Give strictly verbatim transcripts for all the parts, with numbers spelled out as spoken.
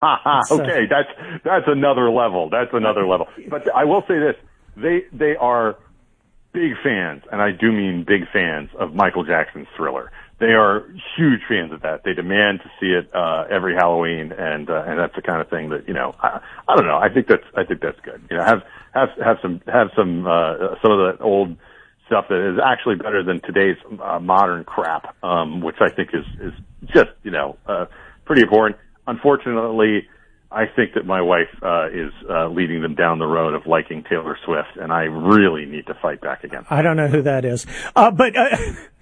Okay, that's that's another level. That's another level. But I will say this: they they are big fans, and I do mean big fans of Michael Jackson's Thriller. They are huge fans of that. They demand to see it uh, every Halloween, and uh, and that's the kind of thing that you know. I, I don't know. I think that's I think that's good. You know, have have have some have some uh, some of the old stuff that is actually better than today's uh, modern crap, um, which I think is is just you know uh, pretty important. Unfortunately, I think that my wife uh, is uh, leading them down the road of liking Taylor Swift, and I really need to fight back against that. I don't know who that is, uh, but. Uh...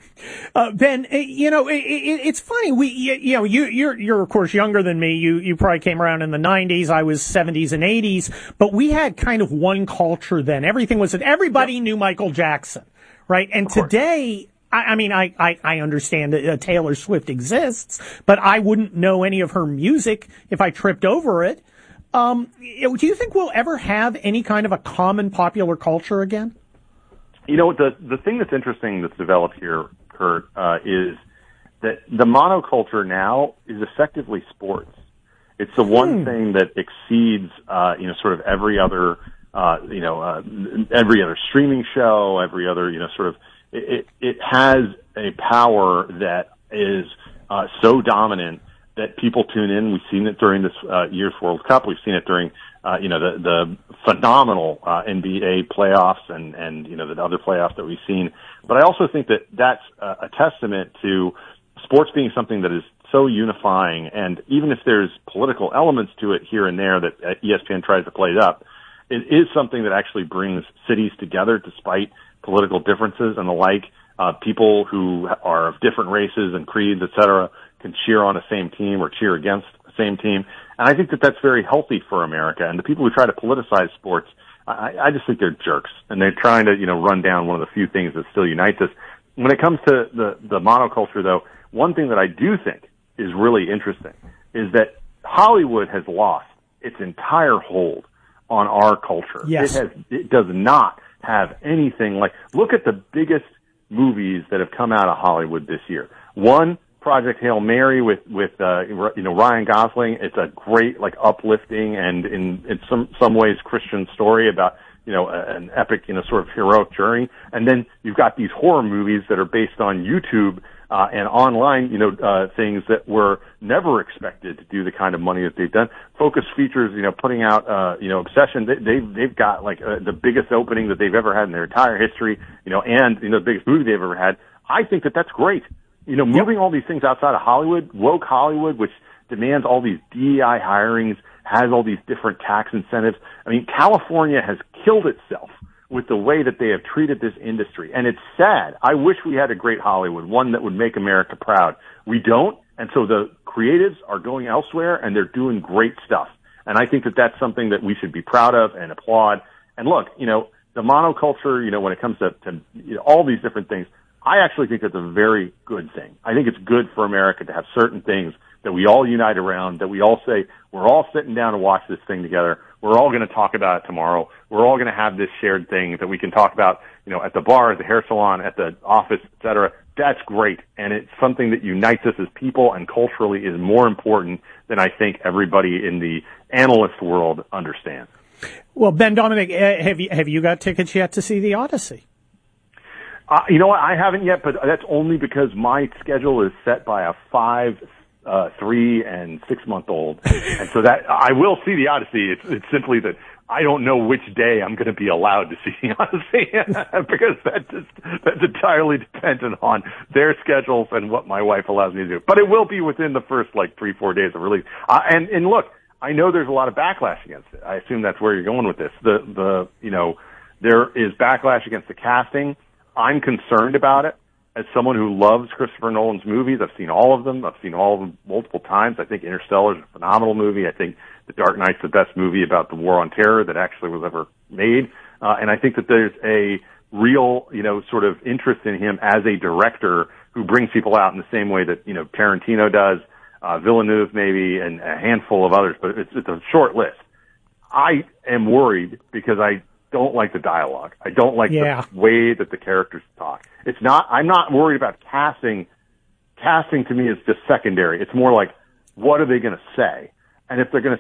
Uh, Ben, you know, it, it, it's funny. We, you, you know, you, you're, you're of course younger than me. You, you probably came around in the nineties. I was seventies and eighties, but we had kind of one culture then. Everything was, everybody yep. knew Michael Jackson, right? And today, I, I mean, I, I, I understand that uh, Taylor Swift exists, but I wouldn't know any of her music if I tripped over it. Um, do you think we'll ever have any kind of a common popular culture again? You know, the, the thing that's interesting that's developed here, Kurt, uh, is that the monoculture now is effectively sports. It's the one hmm. thing that exceeds, uh, you know, sort of every other, uh, you know, uh, every other streaming show, every other, you know, sort of, it, it has a power that is, uh, so dominant that people tune in. We've seen it during this, uh, year's World Cup. We've seen it during, uh, you know, the, the phenomenal, uh, N B A playoffs and, and, you know, the other playoffs that we've seen. But I also think that that's a, a testament to sports being something that is so unifying. And even if there's political elements to it here and there that uh, E S P N tries to play it up, it is something that actually brings cities together despite political differences and the like. Uh, people who are of different races and creeds, et cetera, can cheer on a same team or cheer against the same team. And I think that that's very healthy for America. And the people who try to politicize sports, I, I just think they're jerks. And they're trying to, you know, run down one of the few things that still unites us. When it comes to the, the monoculture, though, one thing that I do think is really interesting is that Hollywood has lost its entire hold on our culture. Yes. It has, it does not have anything like, look at the biggest movies that have come out of Hollywood this year. One, Project Hail Mary with, with, uh, you know, Ryan Gosling. It's a great, like, uplifting and in, in some, some ways Christian story about, you know, an epic, you know, sort of heroic journey. And then you've got these horror movies that are based on YouTube, uh, and online, you know, uh, things that were never expected to do the kind of money that they've done. Focus Features, you know, putting out, uh, you know, Obsession. They, they've, they've got, like, uh, the biggest opening that they've ever had in their entire history, you know, and, you know, the biggest movie they've ever had. I think that that's great. You know, moving all these things outside of Hollywood, woke Hollywood, which demands all these D E I hirings, has all these different tax incentives. I mean, California has killed itself with the way that they have treated this industry. And it's sad. I wish we had a great Hollywood, one that would make America proud. We don't. And so the creatives are going elsewhere and they're doing great stuff. And I think that that's something that we should be proud of and applaud. And look, you know, the monoculture, you know, when it comes to, to you know, all these different things, I actually think that's a very good thing. I think it's good for America to have certain things that we all unite around, that we all say, we're all sitting down to watch this thing together. We're all going to talk about it tomorrow. We're all going to have this shared thing that we can talk about, you know, at the bar, at the hair salon, at the office, et cetera. That's great. And it's something that unites us as people and culturally is more important than I think everybody in the analyst world understands. Well, Ben Dominic, have you, have you got tickets yet to see The Odyssey? Uh, you know what? I haven't yet, but that's only because my schedule is set by a five, uh, three, and six month old. And so that, I will see The Odyssey. It's, it's simply that I don't know which day I'm going to be allowed to see The Odyssey because that just, that's entirely dependent on their schedules and what my wife allows me to do. But it will be within the first, like, three, four days of release. Uh, and, and look, I know there's a lot of backlash against it. I assume that's where you're going with this. The, the, you know, there is backlash against the casting. I'm concerned about it. As someone who loves Christopher Nolan's movies, I've seen all of them. I've seen all of them multiple times. I think Interstellar is a phenomenal movie. I think The Dark Knight's the best movie about the war on terror that actually was ever made. Uh, and I think that there's a real, you know, sort of interest in him as a director who brings people out in the same way that, you know, Tarantino does, uh, Villeneuve maybe, and a handful of others, but it's, it's a short list. I am worried because I don't like the dialogue. I don't like yeah. the way that the characters talk. It's not, I'm not worried about casting. Casting to me is just secondary. It's more like, what are they going to say? And if they're going to